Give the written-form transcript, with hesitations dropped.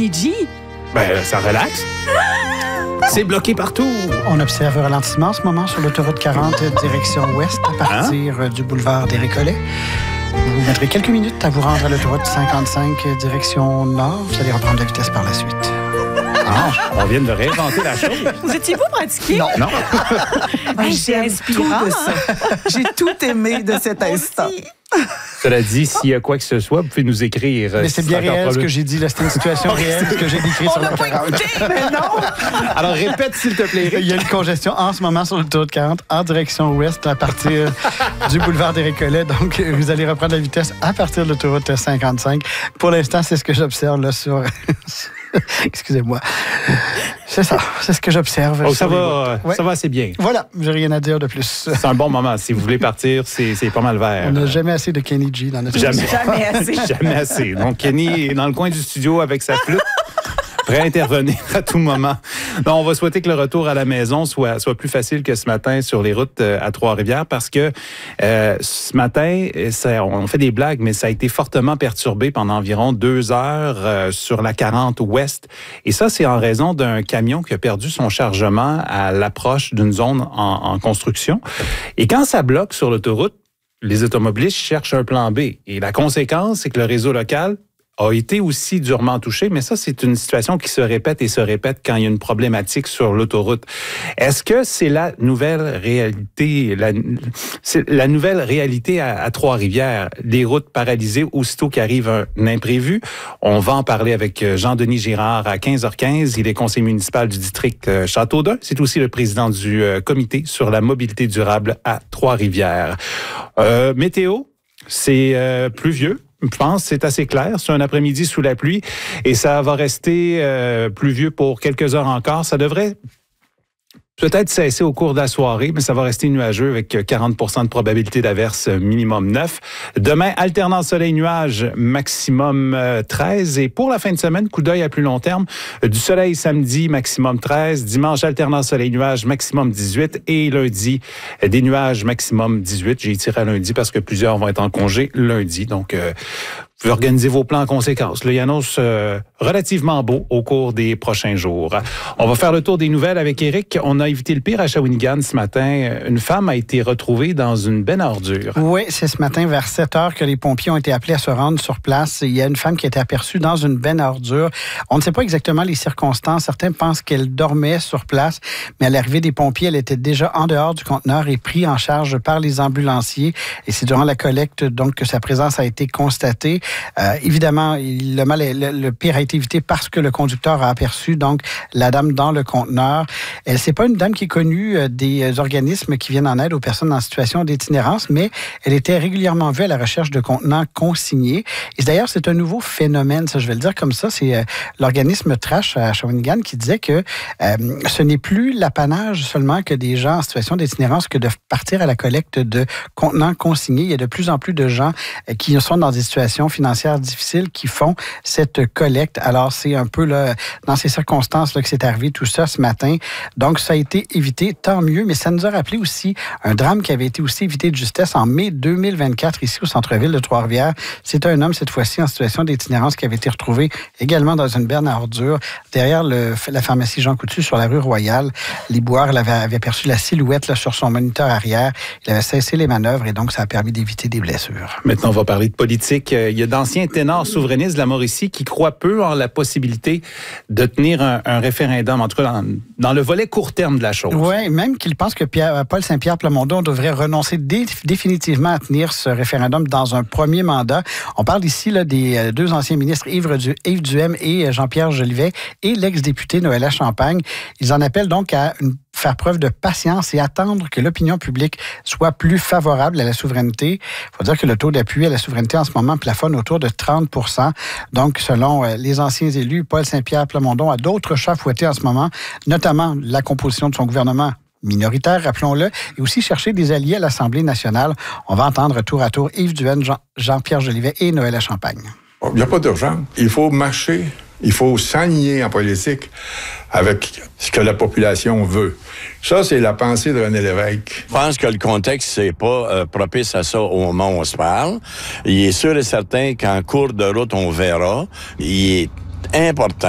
Kenny G? Ben, ça relaxe. C'est bloqué partout. On observe un ralentissement en ce moment sur l'autoroute 40 direction ouest à partir du boulevard des Récollets. Vous mettrez quelques minutes à vous rendre à l'autoroute 55 direction nord. Vous allez reprendre la vitesse par la suite. Ah, on vient de réinventer la chose. Vous étiez-vous pratiqué? Non. Hey, c'est J'aime inspirant. tout de ça. J'ai tout aimé de cet instant. Cela dit, s'il y a quoi que ce soit, vous pouvez nous écrire. Mais c'est bien encore réel pas ce là. que j'ai dit. Là, c'était une situation réelle, ce que j'ai décrit sur la 40. Mais non! Alors, répète, s'il te plaît. Il y a une congestion en ce moment sur l'autoroute 40 en direction ouest à partir du boulevard des Récollets. Donc, vous allez reprendre la vitesse à partir de l'autoroute 55. Pour l'instant, c'est ce que j'observe là sur... Excusez-moi. C'est ça. C'est ce que j'observe. Oh, sur les routes. Ouais. ça va assez bien. Voilà. J'ai rien à dire de plus. C'est un bon moment. Si vous voulez partir, c'est pas mal vert. On n'a jamais assez de Kenny G dans notre Jamais. émission. Jamais assez. Jamais assez. Donc, Kenny est dans le coin du studio avec sa flûte, prêt à intervenir à tout moment. Donc, on va souhaiter que le retour à la maison soit plus facile que ce matin sur les routes à Trois-Rivières parce que ce matin, on fait des blagues, mais ça a été fortement perturbé pendant environ 2 heures sur la 40 ouest. Et ça, c'est en raison d'un camion qui a perdu son chargement à l'approche d'une zone en construction. Et quand ça bloque sur l'autoroute, les automobilistes cherchent un plan B. Et la conséquence, c'est que le réseau local a été aussi durement touché, mais ça, c'est une situation qui se répète et se répète quand il y a une problématique sur l'autoroute. Est-ce que c'est la nouvelle réalité, la nouvelle réalité à Trois-Rivières, les routes paralysées aussitôt qu'arrive un imprévu? On va en parler avec Jean-Denis Girard à 15h15. Il est conseiller municipal du district Châteaudun. C'est aussi le président du comité sur la mobilité durable à Trois-Rivières. Météo, c'est pluvieux. Je pense que c'est assez clair. C'est un après-midi sous la pluie et ça va rester pluvieux pour quelques heures encore. Ça devrait peut-être cesser au cours de la soirée, mais ça va rester nuageux avec 40% de probabilité d'averse minimum 9. Demain, alternance soleil-nuage, maximum 13. Et pour la fin de semaine, coup d'œil à plus long terme, du soleil samedi, maximum 13. Dimanche, alternance soleil-nuage, maximum 18. Et lundi, des nuages, maximum 18. J'ai tiré à lundi parce que plusieurs vont être en congé lundi. Donc, vous pouvez organiser vos plans en conséquence. Là, il annonce relativement beau au cours des prochains jours. On va faire le tour des nouvelles avec Éric. On a évité le pire à Shawinigan ce matin. Une femme a été retrouvée dans une benne à ordures. Oui, c'est ce matin vers 7 heures que les pompiers ont été appelés à se rendre sur place. Il y a une femme qui a été aperçue dans une benne à ordures. On ne sait pas exactement les circonstances. Certains pensent qu'elle dormait sur place, mais à l'arrivée des pompiers, elle était déjà en dehors du conteneur et prise en charge par les ambulanciers. Et c'est durant la collecte donc que sa présence a été constatée. Évidemment, le pire a été évité parce que le conducteur a aperçu donc la dame dans le conteneur. C'est pas une dame qui est connue des organismes qui viennent en aide aux personnes en situation d'itinérance, mais elle était régulièrement vue à la recherche de contenants consignés. Et d'ailleurs, c'est un nouveau phénomène, ça je vais le dire comme ça, c'est l'organisme Trash à Shawinigan qui disait que ce n'est plus l'apanage seulement que des gens en situation d'itinérance que de partir à la collecte de contenants consignés. Il y a de plus en plus de gens qui sont dans des situations financières difficiles qui font cette collecte. Alors, c'est un peu là, dans ces circonstances-là que c'est arrivé tout ça ce matin. Donc, ça a été évité, tant mieux, mais ça nous a rappelé aussi un drame qui avait été aussi évité de justesse en mai 2024 ici au centre-ville de Trois-Rivières. C'est un homme, cette fois-ci, en situation d'itinérance qui avait été retrouvé également dans une benne à ordures derrière la pharmacie Jean Coutu sur la rue Royale. Les boueurs avaient aperçu la silhouette là, sur son moniteur arrière. Il avait cessé les manœuvres et donc ça a permis d'éviter des blessures. Maintenant, on va parler de politique. Il y a d'anciens ténors souverainistes de la Mauricie qui croient peu en la possibilité de tenir un référendum, en tout cas dans le volet court terme de la chose. Oui, même qu'il pense que Paul Saint-Pierre Plamondon devrait renoncer définitivement à tenir ce référendum dans un premier mandat. On parle ici là, des deux anciens ministres Yves Duhem et Jean-Pierre Jolivet et l'ex-député Noëlla Champagne. Ils en appellent donc à faire preuve de patience et attendre que l'opinion publique soit plus favorable à la souveraineté. Il faut dire que le taux d'appui à la souveraineté en ce moment plafonne autour de 30%. Donc, selon les anciens élus, Paul Saint-Pierre Plamondon a d'autres chats fouettés en ce moment, notamment la composition de son gouvernement minoritaire, rappelons-le, et aussi chercher des alliés à l'Assemblée nationale. On va entendre tour à tour Yves Duhem, Jean-Pierre Jolivet et Noëlla Champagne. Il n'y a pas d'urgence. Il faut marcher. Il faut s'aligner en politique avec ce que la population veut. Ça, c'est la pensée de René Lévesque. Je pense que le contexte, c'est pas propice à ça au moment où on se parle. Il est sûr et certain qu'en cours de route, on verra. Il est important